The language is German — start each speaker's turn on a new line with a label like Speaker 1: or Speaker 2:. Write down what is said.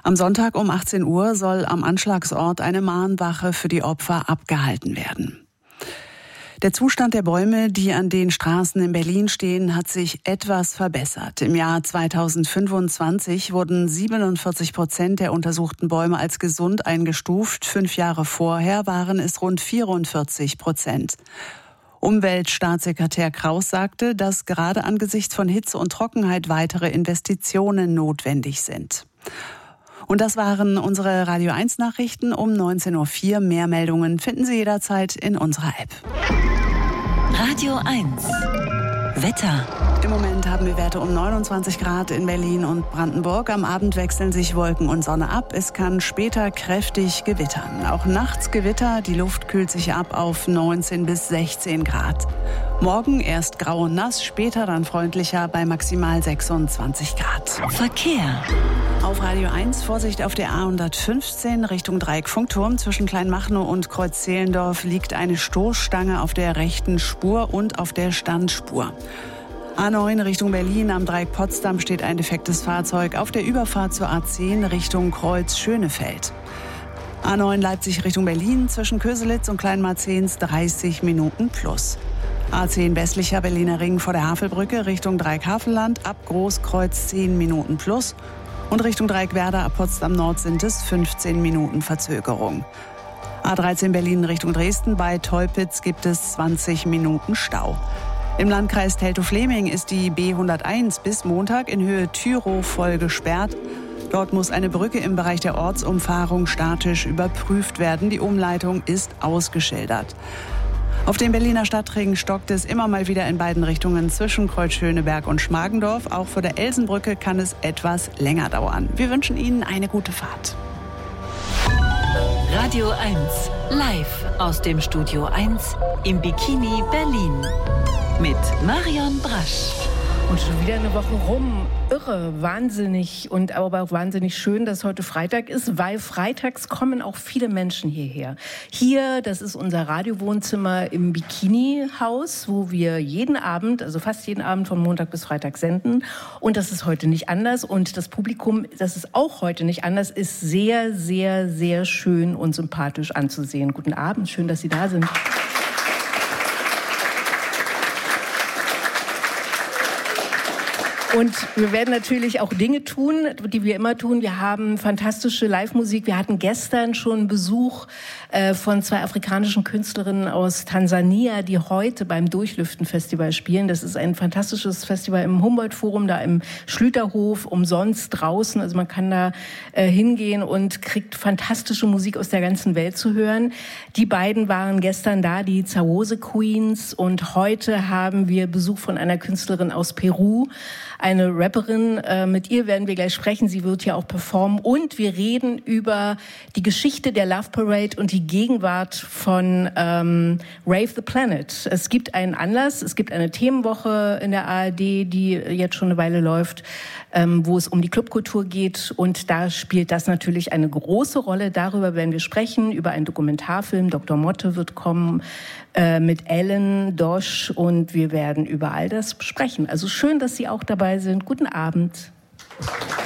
Speaker 1: Am Sonntag um 18 Uhr soll am Anschlagsort eine Mahnwache für die Opfer abgehalten werden. Der Zustand der Bäume, die an den Straßen in Berlin stehen, hat sich etwas verbessert. Im Jahr 2025 wurden 47% der untersuchten Bäume als gesund eingestuft. 5 Jahre vorher waren es rund 44%. Umweltstaatssekretär Kraus sagte, dass gerade angesichts von Hitze und Trockenheit weitere Investitionen notwendig sind. Und das waren unsere Radio 1 Nachrichten um 19.04 Uhr. Mehr Meldungen finden Sie jederzeit in unserer App.
Speaker 2: Radio 1 Wetter.
Speaker 1: Im Moment haben wir Werte um 29 Grad in Berlin und Brandenburg. Am Abend wechseln sich Wolken und Sonne ab. Es kann später kräftig gewittern. Auch nachts Gewitter. Die Luft kühlt sich ab auf 19 bis 16 Grad. Morgen erst grau und nass, später dann freundlicher bei maximal 26 Grad.
Speaker 2: Verkehr.
Speaker 1: Auf Radio 1 Vorsicht auf der A115 Richtung Dreieckfunkturm. Zwischen Kleinmachnow und Kreuz-Zehlendorf liegt eine Stoßstange auf der rechten Spur und auf der Standspur. A9 Richtung Berlin, am Dreieck Potsdam steht ein defektes Fahrzeug auf der Überfahrt zur A10 Richtung Kreuz-Schönefeld. A9 Leipzig Richtung Berlin, zwischen Köselitz und Kleinmarzens 30 Minuten plus. A10 westlicher Berliner Ring vor der Havelbrücke Richtung Dreieck Havelland, ab Großkreuz 10 Minuten plus. Und Richtung Dreieck Werder ab Potsdam Nord sind es 15 Minuten Verzögerung. A13 Berlin Richtung Dresden, bei Teupitz gibt es 20 Minuten Stau. Im Landkreis Teltow-Fläming ist die B101 bis Montag in Höhe Tyrow voll gesperrt. Dort muss eine Brücke im Bereich der Ortsumfahrung statisch überprüft werden. Die Umleitung ist ausgeschildert. Auf dem Berliner Stadtring stockt es immer mal wieder in beiden Richtungen zwischen Kreuz-Schöneberg und Schmargendorf. Auch vor der Elsenbrücke kann es etwas länger dauern. Wir wünschen Ihnen eine gute Fahrt.
Speaker 2: Radio 1 live aus dem Studio 1 im Bikini Berlin mit Marion Brasch.
Speaker 3: Und schon wieder eine Woche rum. Irre, wahnsinnig und aber auch wahnsinnig schön, dass heute Freitag ist, weil freitags kommen auch viele Menschen hierher. Hier, das ist unser Radiowohnzimmer im Bikini-Haus, wo wir jeden Abend, also fast jeden Abend von Montag bis Freitag senden. Und das ist heute nicht anders. Und das Publikum, das ist auch heute nicht anders, ist sehr, sehr, sehr schön und sympathisch anzusehen. Guten Abend, schön, dass Sie da sind. Und wir werden natürlich auch Dinge tun, die wir immer tun. Wir haben fantastische Live-Musik. Wir hatten gestern schon Besuch von 2 afrikanischen Künstlerinnen aus Tansania, die heute beim Durchlüften-Festival spielen. Das ist ein fantastisches Festival im Humboldt-Forum, da im Schlüterhof, umsonst draußen. Also man kann da hingehen und kriegt fantastische Musik aus der ganzen Welt zu hören. Die beiden waren gestern da, die Zawose Queens. Und heute haben wir Besuch von einer Künstlerin aus Peru, eine Rapperin, mit ihr werden wir gleich sprechen, sie wird hier auch performen und wir reden über die Geschichte der Love Parade und die Gegenwart von Rave the Planet. Es gibt einen Anlass, es gibt eine Themenwoche in der ARD, die jetzt schon eine Weile läuft, wo es um die Clubkultur geht und da spielt das natürlich eine große Rolle. Darüber werden wir sprechen, über einen Dokumentarfilm, Dr. Motte wird kommen, mit Ellen Dosch und wir werden über all das sprechen. Also schön, dass Sie auch dabei sind. Guten Abend.